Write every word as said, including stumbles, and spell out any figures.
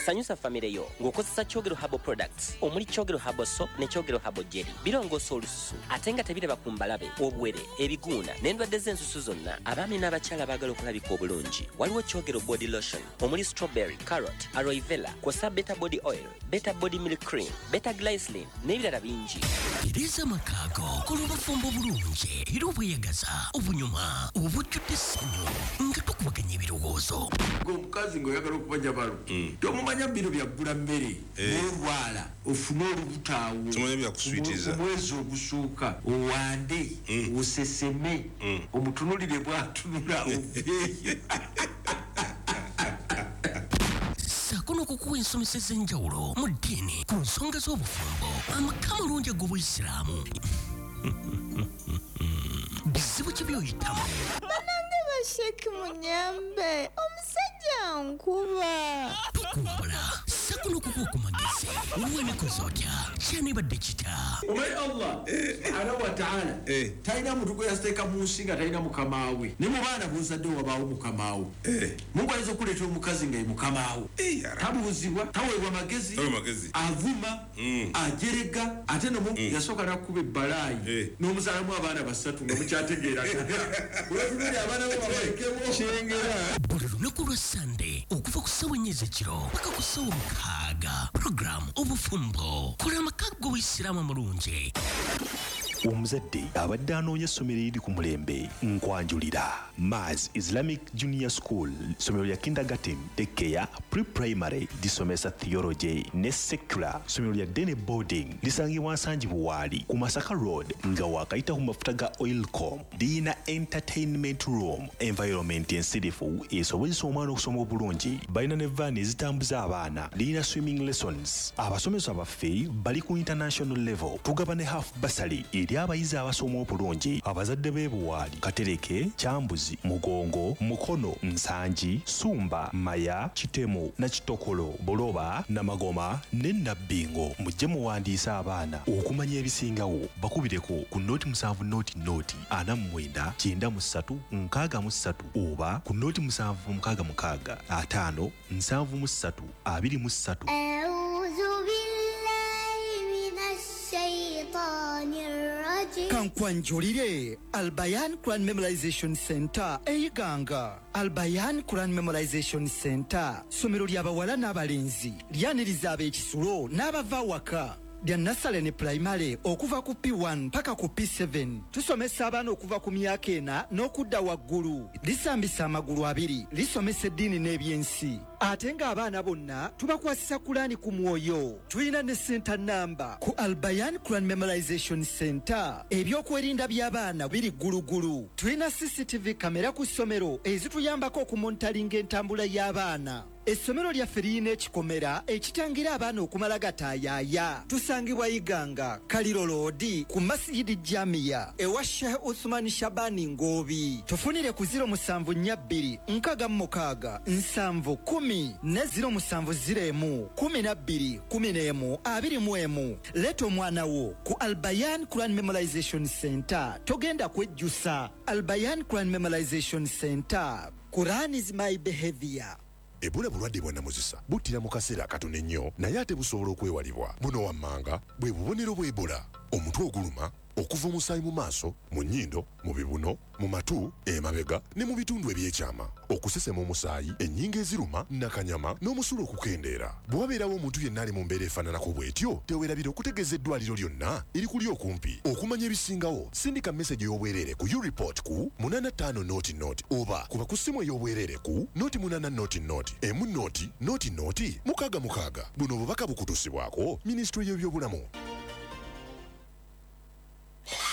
sanyusa famire yo ng'okozesa Kyogero Herbal Products omuli Kyogero Herbal Soap ne Kyogero Herbal Jelly. Birongoosa olususu ate nga tebiraba ku mbalabe, obuwere, ebiguuna n'endwadde z'ensusu zonna. Abaami n'abakyala baagala okulabika obulungi waliwo Kyogero Body Lotion omuli strawberry, carrot, aloe vera, kw'ossa Beta Body Oil, Beta Body Milk Cream, Beta Glycerin n'ebirala bingi. Tereza makaago kola obufumbo bulungi era obweyagaza obunyuma obujjudde essanyu nga tukubaganya ebirowoozo. Omukazi ng'oyagala okubanja balo tomumanya bino byaggula mmere n'olwala ofune olubutaawo omwezi ogusooka owande oseseme omutunulire bw'atunula oveeyo. Saako n'okukuwa ensomesa ez'enjawulo mu ddiini ku nsonga z'obufumbo, amaka amalungi ag'Obuyisiraamu. Bizibu ki by'oyitamu? Banange basheki munyambe omusajja nkuba. Tukumbula saako n'okukuwa ku magezi olw'emikozi otya kyanibadde kita. Omanyi Allah subhanahu wa ta'ala talina muntu gwe yasteeka mu nsi nga talina mukamaawe, ne mu baana b'ozadde wabaawo mukamaawe. Mungu ayinza okuleeta omukazi nga ye mukamaawe, tabuuzibwa, taweebwa magezi, avuma ajerega, ate no Mungu yasooka n'akuba ebbalaayi n'omuzaalamu abaana basatu nga mukyategeeraga. Olwatunuulira abaana bo babalekebwo kyengera. Buli lunaku lwa Sande okuva ku ssaawa ennya ez'ekiro paka ku ssaawa mukaaga, program obufumbo kola amaka g'Obuyisiraamu amulungi. Omuzadde abadde anoonya essomero eriri ku mulembe nkwanjulira. Maz Islamic Junior School, ssomero lya kindergarten, daycare, pre-primary lisomesa theology ne secular. Ssomero lya Dene boarding lisangibwa Nsangi Buwaali ku Masaka Road nga wakayita ku mafuta ga Oilcom. Liyina entertainment room, environment ensirifu esobozesa omwana okusoma obulungi. Balina ne van ezitambuza abaana. Liyina swimming lessons. Abasomesa baffe bali ku international level. Tugaba ne half bursary eri abayizi abasoma obulungi. Abazadde b'e Buwaali, Katereke, Kyambuzi, Mugongo, Mukono, Nsangi, Sumba, Maya, Kitemu, Nakitokolo, Boloba, Namagoma ne Nabbingo. Mujje muwandiisa abaana okumanya ebisingawo. Bakubireko ku nooti musanvu nooti nooti ana mu mwenda kyenda mu ssatu nkaaga mu ssatu oba ku nooti musanvu mukaaga mukaaga ataano nsanvu mu ssatu abiri mu ssatu. Kankwanjulire Albayan Quran Memorization Center Eyiganga. Albayan Quran Memorization Center somero ly'abawala n'abalenzi lyaniriza ab'ekisulo n'abava waka lya nasale ne primary okuva ku P one paka ku P seven. Tusomesa abaana okuva ku myaka ena n'okudda waggulu. Lisambisa amagulu abiri, lisomesa eddiini n'ebyensi. Ate nga abaana bonna tubakwasisa Kurani ku mwoyo. Tulina ne center number ku Albayan Quran Memorization Center. Ebyokwerinda by'abaana biri gulugulu. Tulina C C T V kamera ku ssomero ezituyambako okumontalinga entambula y'abaana. Essomero lyaffe liyina ekikomera ekitangira abaana okumala gatayaaya. Tusangibwa Iganga, Kaliro Road ku Masjidi Jamia ewa Sheikh Uthman Shabani Ngobi. Tufunire ku ziro musanvu nnya bbiri nkaaga mu mukaaga nsanvu kumi ne ziro musanvu ziro emu kumi na bbiri kumi n'emu abiri mu emu. Leeta omwana wo ku Albayan Quran Memorization Center. Togenda kwejjusa. Albayan Quran Memorization Center. Quran is my behavior. Ebola bulwadde bwa namuzisa buttira mu kaseera katono ennyo naye ate busobola okwewalibwa. Buno wammanga bwe bubonero bwa Ebola: omutwe oguluma, okuva omusaayi mu maaso, mu nnyindo, mu bibuno, mu matu, emabega ne mu bitundu ebyekyama, okusesema omusaayi, ennyingo eziruma, nakanyama n'omusulo okukendeera. Bwe wabeerawo omuntu yenna ali mu mbeera efaananako bw'etyo, teweerabira okutegeeza eddwaliro lyonna erikuli okumpi. Okumanya ebisingawo, sindika message ey'obwereere ku U-report ku munaana ttaano nooti nooti oba kuba ku ssimu ey'obwereere ku nooti munaana nooti nooti emu nooti nooti nooti mukaaga mukaaga. Buno obubaka bukutuusibwako Minisitule y'ebyobulamu.